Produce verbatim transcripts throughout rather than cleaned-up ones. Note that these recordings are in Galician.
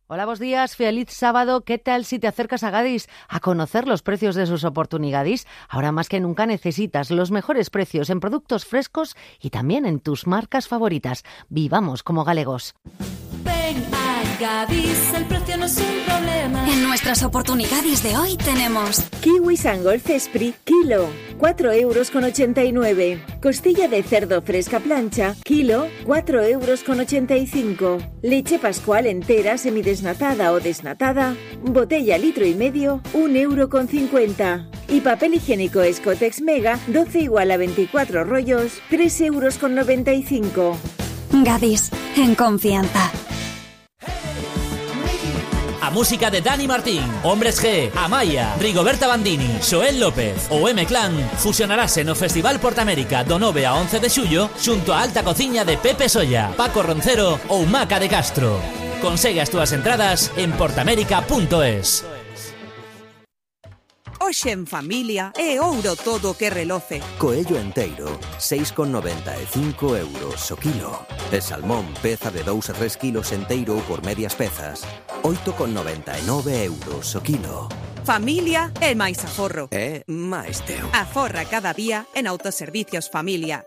Hola, buenos días, feliz sábado. ¿Qué tal si te acercas a Gadis a conocer los precios de sus oportunidades? Ahora más que nunca necesitas los mejores precios en productos frescos y también en tus marcas favoritas. Vivamos como galegos. Ven a Gadis, el precio no es un problema. En nuestras oportunidades de hoy tenemos kiwi Sangol Cespri, kilo, cuatro euros con ochenta y nueve. Costilla de cerdo fresca plancha, kilo, cuatro euros con ochenta y cinco. Leche Pascual entera, semidesnatada o desnatada, botella litro y medio, un euro con cincuenta. Y papel higiénico Escotex Mega, doce igual a veinticuatro rollos, tres euros con noventa y cinco. Gadis, en confianza. A música de Dani Martín, Hombres G, Amaya, Rigoberta Bandini, Xoel López ou M-Clan fusionarase no Festival Portamérica do nove a once de xullo xunto a alta cociña de Pepe Solla, Paco Roncero ou Maca de Castro. Consegue as túas entradas en portamérica punto es. Hoxe en familia é ouro todo o que reloce. Coello enteiro, seis con noventa e cinco euros o kilo. E salmón, peza de dous a tres kilos enteiro por medias pezas, oito con noventa e nove euros o kilo. Familia é máis aforro. É máis teu. Aforra cada día en Autoservicios Familia.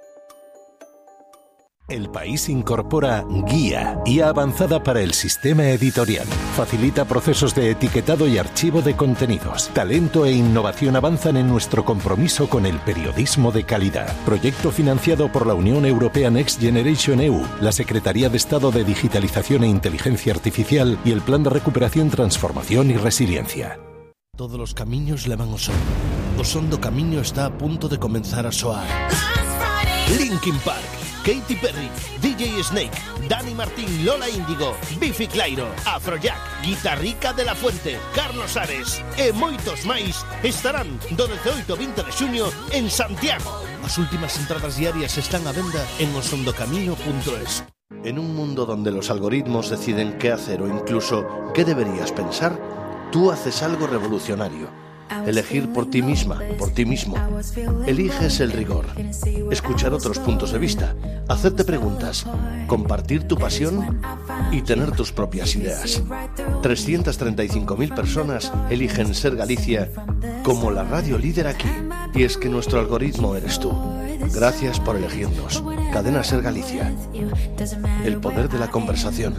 El País incorpora Guía, guía avanzada para el sistema editorial. Facilita procesos de etiquetado y archivo de contenidos. Talento e innovación avanzan en nuestro compromiso con el periodismo de calidad. Proyecto financiado por la Unión Europea Next Generation E U, la Secretaría de Estado de Digitalización e Inteligencia Artificial y el Plan de Recuperación, Transformación y Resiliencia. Todos los camiños levan ao son. O son do camiño está a punto de comenzar a soar. Linkin Park, Katy Perry, D J Snake, Dani Martín, Lola Índigo, Bifi Clyro, Afrojack, Guitarrica de la Fuente, Carlos Ares e moitos máis estarán do dezaoito ao vinte de xuño en Santiago. As últimas entradas diarias están á venda en osondocamiño punto es. En un mundo donde los algoritmos deciden qué hacer o incluso qué deberías pensar, tú haces algo revolucionario. Elegir por ti misma, por ti mismo. Eliges el rigor, escuchar otros puntos de vista, hacerte preguntas, compartir tu pasión y tener tus propias ideas. trescientas treinta y cinco mil personas eligen Ser Galicia como la radio líder aquí. Y es que nuestro algoritmo eres tú. Gracias por elegirnos. Cadena Ser Galicia. El poder de la conversación.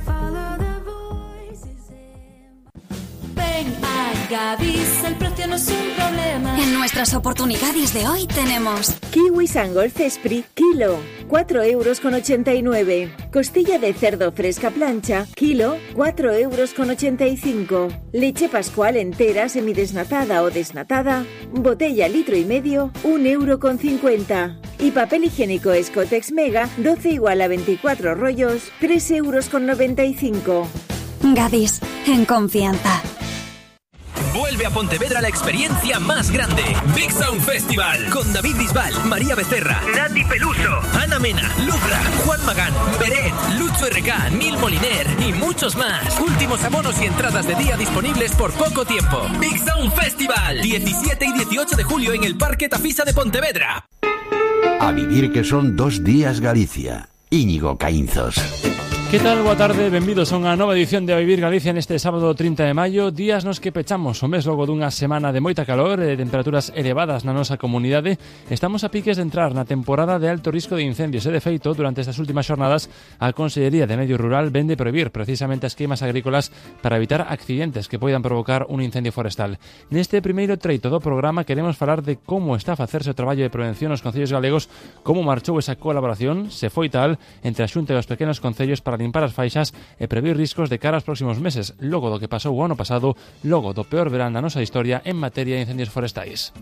Gadis, el precio no es un problema. En nuestras oportunidades de hoy tenemos kiwi Sangol Cespri, kilo, cuatro euros con ochenta y nueve. Costilla de cerdo fresca plancha, kilo, cuatro euros con ochenta y cinco. Leche Pascual entera, semidesnatada o desnatada, botella litro y medio, un euro con cincuenta. Y papel higiénico Escotex Mega, doce igual a veinticuatro rollos, tres euros con noventa y cinco. Gadis, en confianza. Vuelve a Pontevedra la experiencia más grande. Big Sound Festival. Con David Bisbal, María Becerra, Nati Peluso, Ana Mena, Lucra, Juan Magán, Beret, Lucho R K, Neil Moliner y muchos más. Últimos abonos y entradas de día disponibles por poco tiempo. Big Sound Festival. diecisiete y dieciocho de julio en el Parque Tafisa de Pontevedra. A vivir que son dos días Galicia. Íñigo Caínzos. Que tal? Boa tarde, benvidos a unha nova edición de A Vivir Galicia neste sábado trinta de maio, días nos que pechamos o mes logo dunha semana de moita calor e temperaturas elevadas na nosa comunidade. Estamos a piques de entrar na temporada de alto risco de incendios e, de feito, durante estas últimas xornadas a Consellería de Medio Rural vende prohibir precisamente as queimas agrícolas para evitar accidentes que poidan provocar un incendio forestal. Neste primeiro treito do programa queremos falar de como está a facerse o traballo de prevención nos concellos galegos, como marchou esa colaboración, se foi tal, entre a Xunta e os pequenos concellos para limpar as faixas e prever riscos de cara aos próximos meses, logo do que pasou o ano pasado, logo do peor verán da nosa historia en materia de incendios forestais.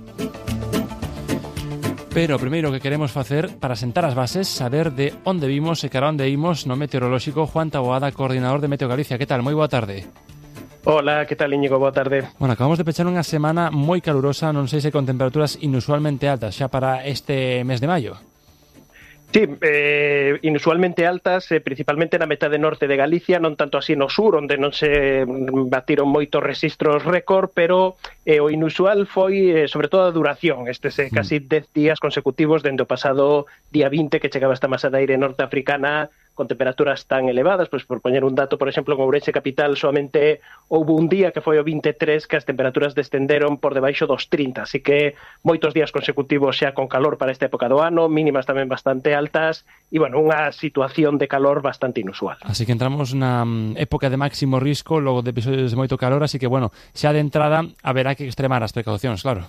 Pero o primeiro que queremos facer para sentar as bases, saber de onde vimos e cara onde imos no meteorolóxico. Juan Taboada, coordinador de Meteo Galicia. Que tal? Moi boa tarde. Hola, que tal, Íñigo? Boa tarde. Bueno, acabamos de pechar unha semana moi calurosa, non sei se con temperaturas inusualmente altas xa para este mes de maio. Sí, eh, inusualmente altas, eh, principalmente na metade norte de Galicia, non tanto así no sur, onde non se batiron moitos rexistros récord, pero eh, o inusual foi, eh, sobre todo, a duración, estes eh, casi dez días consecutivos dende o pasado día vinte, que chegaba esta masa de aire norteafricana con temperaturas tan elevadas, pois por poñer un dato, por exemplo, en Ourense capital somente houve un día que foi o vinte e tres que as temperaturas descenderon por debaixo dos trinta, así que moitos días consecutivos xa con calor para esta época do ano, mínimas tamén bastante altas e, bueno, unha situación de calor bastante inusual. Así que entramos na época de máximo risco, logo de episodios de moito calor, así que, bueno, xa de entrada haberá que extremar as precaucións, claro.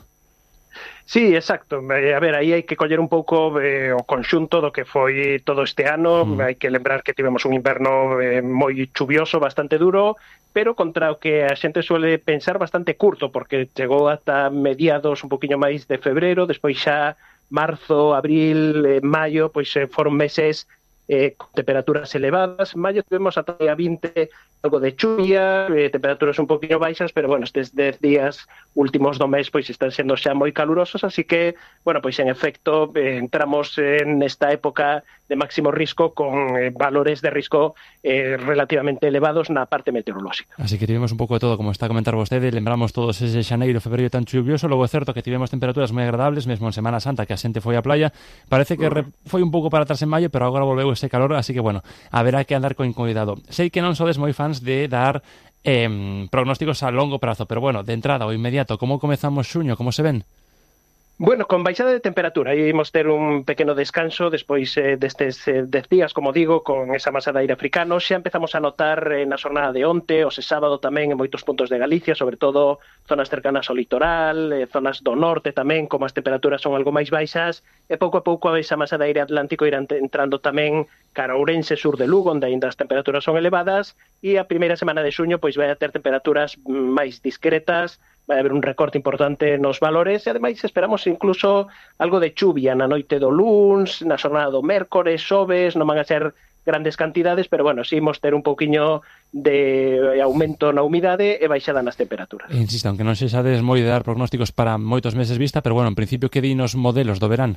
Sí, exacto. A ver, aí hai que coller un pouco eh, o conxunto do que foi todo este ano. Mm. Hai que lembrar que tivemos un inverno eh, moi chuvioso, bastante duro, pero contra o que a xente suele pensar bastante curto, porque chegou ata mediados un poquinho máis de febreiro, despois xa marzo, abril, eh, maio, pois eh, foron meses eh, con temperaturas elevadas. En maio tivemos ata a vinte algo de chuvia, eh, temperaturas un poquinho baixas, pero bueno, estes dez días últimos do mes pois están sendo xa moi calurosos, así que, bueno, pois en efecto eh, entramos en esta época de máximo risco con eh, valores de risco eh, relativamente elevados na parte meteorolóxica. Así que tivemos un pouco de todo, como está a comentar vostede, lembramos todos ese xaneiro, febreiro tan chuvioso, logo é certo que tivemos temperaturas moi agradables, mesmo en Semana Santa, que a xente foi á playa, parece que re... foi un pouco para atrás en maio, pero agora volveu ese calor, así que, bueno, haberá que andar con cuidado. Sei que non sodes moi fans de dar eh, prognósticos a longo prazo, pero bueno, de entrada o inmediato, como comezamos xuño, como se ven? Bueno, con baixada de temperatura, ímos ter un pequeno descanso despois eh, destes eh, dez días, como digo, con esa masa de aire africano. Xa empezamos a notar eh, na xornada de onte, o se sábado tamén en moitos puntos de Galicia, sobre todo zonas cercanas ao litoral, eh, zonas do norte tamén, como as temperaturas son algo máis baixas, e pouco a pouco esa masa de aire atlántico irá entrando tamén cara a Ourense, sur de Lugo, onde ainda as temperaturas son elevadas, e a primeira semana de xuño pois vai a ter temperaturas máis discretas, vai haber un recorte importante nos valores, e ademais esperamos incluso algo de chuvia na noite do luns, na xornada do mércores, xoves, non van a ser grandes cantidades, pero bueno, si imos ter un pouquiño de aumento na humidade e baixada nas temperaturas. Insisto, aunque non se xades moi de dar prognósticos para moitos meses vista, pero bueno, en principio que di nos modelos do verán?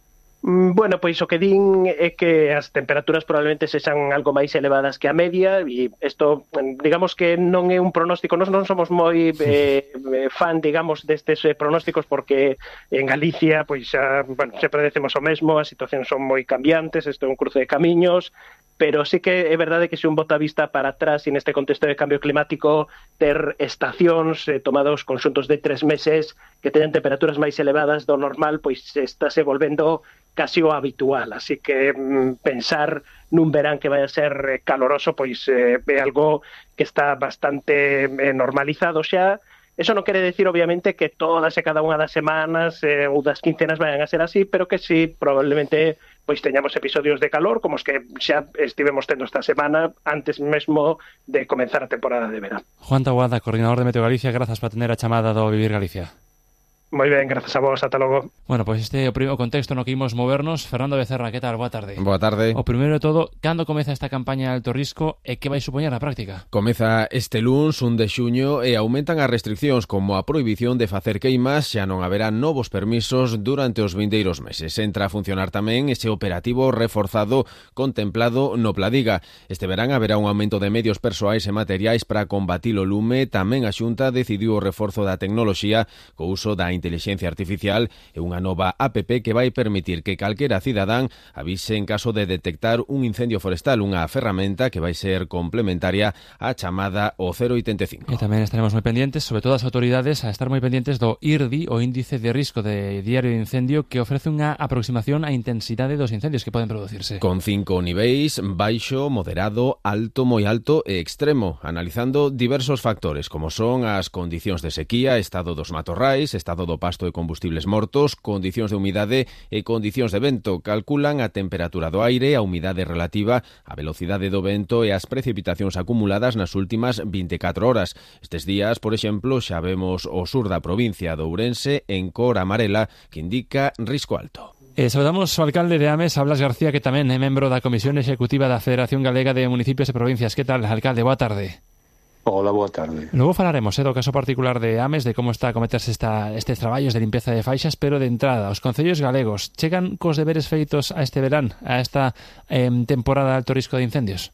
Bueno, pois o que din é que as temperaturas probablemente sexan algo máis elevadas que a media, e isto, digamos que non é un pronóstico, nós non somos moi eh, fan, digamos, destes eh, pronósticos, porque en Galicia, pois xa, bueno, sempre decimos o mesmo, as situacións son moi cambiantes, isto é un cruce de camiños, pero sí que é verdade que se un bota a vista para atrás e neste contexto de cambio climático ter estacións eh, tomados conxuntos de tres meses que teñan temperaturas máis elevadas do normal, pois estáse volvendo casi o habitual, así que mm, pensar nun verán que vai a ser eh, caloroso, pois eh, é algo que está bastante eh, normalizado xa. Eso non quere decir, obviamente, que todas e cada unha das semanas eh, ou das quincenas vayan a ser así, pero que sí, probablemente pois teñamos episodios de calor como os que xa estivemos tendo esta semana antes mesmo de comenzar a temporada de verán. Juan Taboada, coordinador de Meteo Galicia, grazas por atender a chamada do Vivir Galicia. Moi ben, grazas a vos, ata logo. Bueno, pois pues este é o primeiro contexto no que imos movernos. Fernando Becerra, que tal? Boa tarde. Boa tarde. O primeiro de todo, cando comeza esta campaña de alto risco e que vai supoñer na práctica? Comeza este luns, un de xuño, e aumentan as restriccións como a prohibición de facer queimas, xa non haberá novos permisos durante os vindeiros meses. Entra a funcionar tamén ese operativo reforzado contemplado no Pladiga. Este verán haberá un aumento de medios persoais e materiais para combatir o lume. Tamén a Xunta decidiu o reforzo da tecnoloxía co uso da inteligencia artificial e unha nova app que vai permitir que calquera cidadán avise en caso de detectar un incendio forestal, unha ferramenta que vai ser complementaria á chamada o cero oitenta e cinco. E tamén estaremos moi pendientes, sobre todo as autoridades, a estar moi pendientes do I R D I, o Índice de Risco de Diario de Incendio, que ofrece unha aproximación á intensidade dos incendios que poden producirse. Con cinco niveis, baixo, moderado, alto, moi alto e extremo, analizando diversos factores, como son as condicións de sequía, estado dos matorrais, estado do pasto e combustibles mortos, condicións de humidade e condicións de vento. Calculan a temperatura do aire, a humidade relativa, a velocidade do vento e as precipitacións acumuladas nas últimas vinte e catro horas. Estes días, por exemplo, xa vemos o sur da provincia de Ourense en cor amarela, que indica risco alto. Eh, saludamos ao alcalde de Ames, Blas García, que tamén é membro da Comisión Executiva da Federación Galega de Municipios e Provincias. Que tal, alcalde? Boa tarde. Hola, boa tarde. Logo falaremos eh, do caso particular de Ames, de como está a cometerse esta, estes traballos de limpeza de faixas, pero de entrada, os concellos galegos chegan cos deberes feitos a este verán, a esta eh, temporada de alto risco de incendios?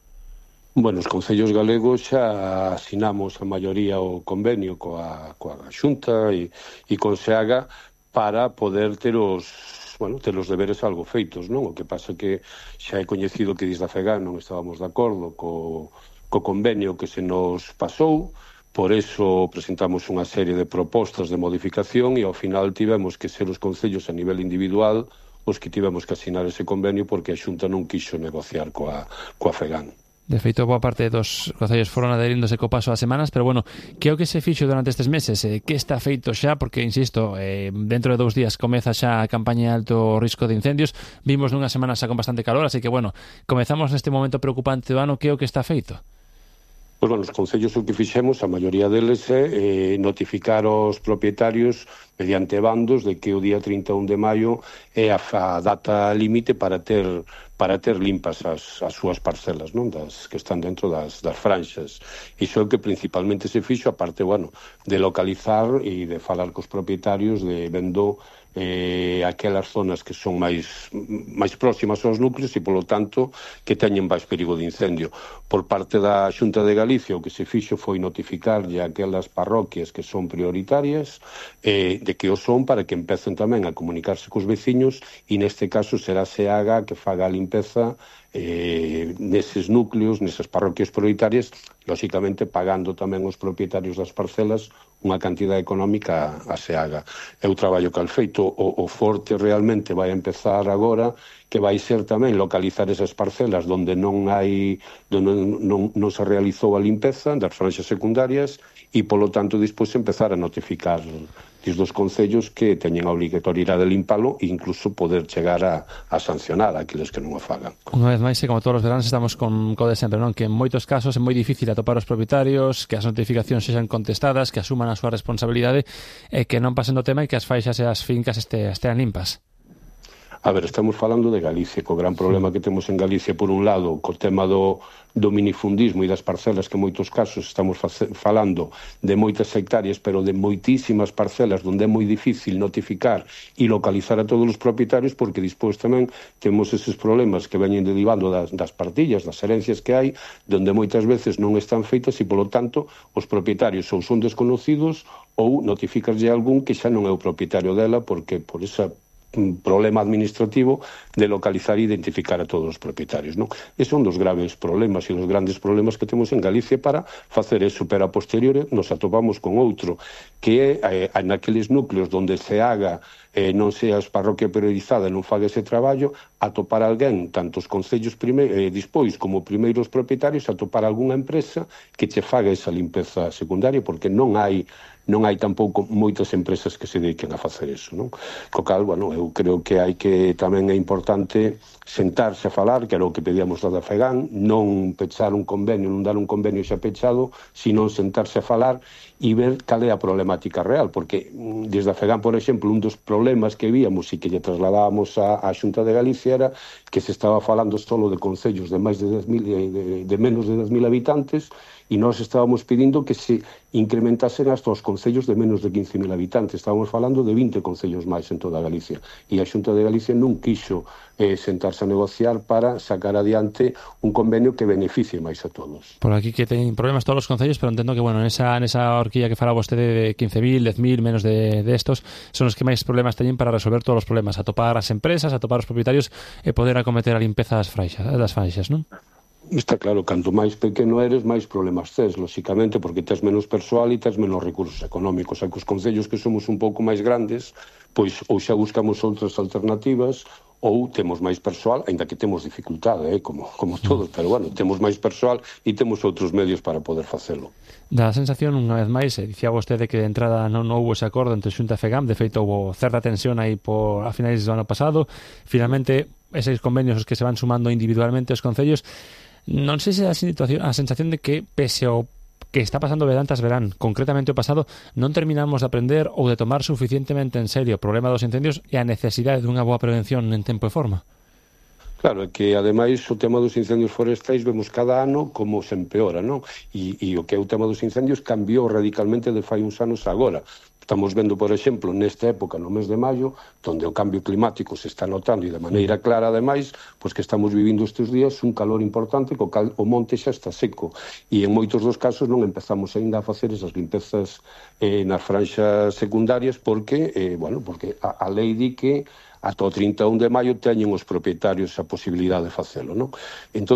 Bueno, os concellos galegos xa asinamos a maioría o convenio coa, coa Xunta e, e con SEAGA para poder ter os bueno, ter os deberes algo feitos, non? O que pasa que xa é coñecido que desde a FEGAN non estábamos de acordo co, co convenio que se nos pasou, por eso presentamos unha serie de propostas de modificación e ao final tivemos que ser os concellos a nivel individual os que tivemos que asinar ese convenio porque a Xunta non quixo negociar coa, coa FEGAN. De feito, boa parte dos concellos foron adheríndose co paso as semanas, pero bueno, que é o que se fixo durante estes meses? Eh, que está feito xa? Porque, insisto, eh, dentro de dous días comeza xa a campaña de alto risco de incendios. Vimos nunha semana xa con bastante calor, así que, bueno, comezamos neste momento preocupante do ano. Que é o que está feito? Pois, bueno, os concellos o que fixemos, a maioría deles é eh, notificar aos propietarios mediante bandos de que o día trinta e un de maio é a, a data límite para ter para ter limpas as, as súas parcelas, non? Das que están dentro das, das franxas. Iso é o que principalmente se fixo, aparte, bueno, de localizar e de falar cos propietarios de vendo eh, aquelas zonas que son máis máis próximas aos núcleos e, polo tanto, que teñen máis perigo de incendio. Por parte da Xunta de Galicia, o que se fixo foi notificarlle a aquelas parroquias que son prioritarias eh, de que o son para que empecen tamén a comunicarse cos veciños e, neste caso, será SEAGA que faga a limpeza eh, neses núcleos, nesas parroquias prioritarias, lóxicamente pagando tamén os propietarios das parcelas unha cantidad económica a SEAGA. É o traballo que al feito. O, o forte realmente vai empezar agora, que vai ser tamén localizar esas parcelas onde non hai onde non, non se realizou a limpeza das franxas secundarias e, polo tanto, despois empezar a notificar desde os concellos que teñen a obrigatoriedade de limpalo e incluso poder chegar a, a sancionar a aqueles que non o fagan. Unha vez máis, como todos os veranos, estamos con co de sempre, non? Que en moitos casos é moi difícil atopar os propietarios, que as notificacións sexan contestadas, que asuman a súa responsabilidade e que non pasen do tema e que as faixas e as fincas este, estean limpas. A ver, estamos falando de Galicia, co gran problema que temos en Galicia, por un lado, co tema do, do minifundismo e das parcelas, que en moitos casos estamos face, falando de moitas hectáreas, pero de moitísimas parcelas, onde é moi difícil notificar e localizar a todos os propietarios, porque despois tamén temos eses problemas que veñen derivando das, das partillas, das herencias que hai, onde moitas veces non están feitas e, polo tanto, os propietarios ou son desconocidos ou notificarlle a algún que xa non é o propietario dela, porque por esa un problema administrativo de localizar e identificar a todos os propietarios, non? Ese é un dos graves problemas e dos grandes problemas que temos en Galicia para facer eso, pero a posteriori nos atopamos con outro, que é eh, naqueles núcleos onde se haga eh, non seas parroquia priorizada e non faga ese traballo, atopar alguén, tanto os concellos prime, eh, dispois como primeiros propietarios, atopar algunha empresa que che faga esa limpeza secundaria, porque non hai non hai tampouco moitas empresas que se dediquen a facer eso, non? Co cal, bueno, eu creo que hai que tamén é importante sentarse a falar, que era o que pedíamos da FEGAN, non pechar un convenio, non dar un convenio xa pechado, sino sentarse a falar e ver cal é a problemática real, porque desde a FEGAN, por exemplo, un dos problemas que víamos e que lle trasladábamos á, á Xunta de Galicia era que se estaba falando solo de concellos de máis de dez mil, de, de menos de dez mil habitantes, e nós estábamos pedindo que se incrementasen hasta os concellos de menos de quince mil habitantes. Estábamos falando de vinte concellos máis en toda Galicia. E a Xunta de Galicia non quixo eh, sentarse a negociar para sacar adiante un convenio que beneficie máis a todos. Por aquí que teñen problemas todos os concellos, pero entendo que, bueno, nesa, nesa horquilla que fala vostede de quince mil, dez mil, menos de, de estos, son os que máis problemas teñen para resolver todos os problemas, atopar as empresas, atopar os propietarios e poder acometer a limpeza das franxas, das franxas, non? Está claro, canto máis pequeno eres, máis problemas tes, lóxicamente, porque tes menos persoal e tes menos recursos económicos. A que os concellos que somos un pouco máis grandes, pois ou xa buscamos outras alternativas ou temos máis persoal, aínda que temos dificultade, eh, como, como todos, pero bueno, temos máis persoal e temos outros medios para poder facelo. Dá a sensación, unha vez máis, eh, dicía vostede que de entrada non houve ese acordo entre Xunta e FEGAM, de feito houve certa tensión aí por, a finais do ano pasado, finalmente eses convenios os que se van sumando individualmente os concellos. Non sei se a situación, a sensación de que pese ao que está pasando verán tras verán, concretamente o pasado, non terminamos de aprender ou de tomar suficientemente en serio o problema dos incendios e a necesidade dunha boa prevención en tempo e forma. Claro, é que ademais o tema dos incendios forestais vemos cada ano como se empeora, non? E, e o que é o tema dos incendios cambiou radicalmente de fai uns anos agora. Estamos vendo, por exemplo, nesta época, no mes de maio, onde o cambio climático se está notando e de maneira clara, ademais, pois que estamos vivindo estes días un calor importante, co cal o monte xa está seco. E en moitos dos casos non empezamos aínda a facer esas limpezas eh, nas franxas secundarias porque, eh, bueno, porque a, a lei di que ata o trinta e un de maio teñen os propietarios a posibilidade de facelo, non? Entón,